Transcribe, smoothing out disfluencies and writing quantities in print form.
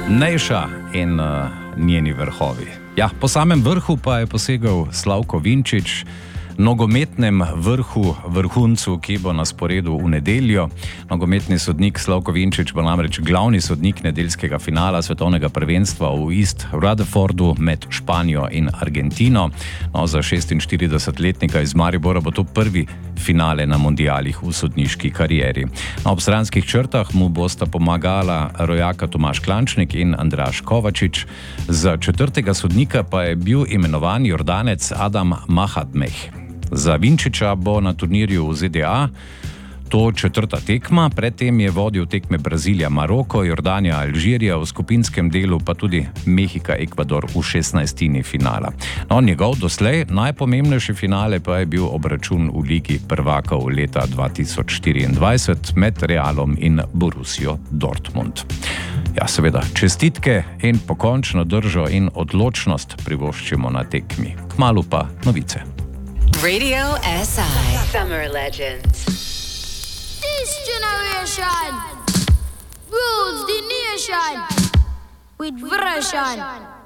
Nejša in njeni vrhovi. Ja, po samem vrhu pa je posegel Slavko Vinčić, nogometnem vrhuncu, ki bo na sporedu v nedeljo. Nogometni sodnik Slavko Vinčić bo namreč glavni sodnik nedeljskega finala svetovnega prvenstva v East Rutherfordu med Španijo in Argentino. No, za 46-letnika iz Maribora bo to prvi finale na mundialih v sodniški karieri. Na obstranskih črtah mu bosta pomagala rojaka Tomaž Klančnik in Andraž Kovačič. Za četrtega sodnika pa je bil imenovan Jordanec Adam Mahatmeh. Za Vinčića bo na turnirju v ZDA to četrta tekma, predtem je vodil tekme Brazilija, Maroko, Jordanija, Alžirija, v skupinskem delu pa tudi Mehika, Ekvador v 16. finala. No, njegov doslej najpomembnejši finale pa je bil obračun v Ligi prvakov leta 2024 med Realom in Borussijo Dortmund. Ja, seveda, čestitke in pokončno držo in odločnost privoščimo na tekmi. Kmalu pa novice. Radio SI Summer Legends. This generation rules the nation with version.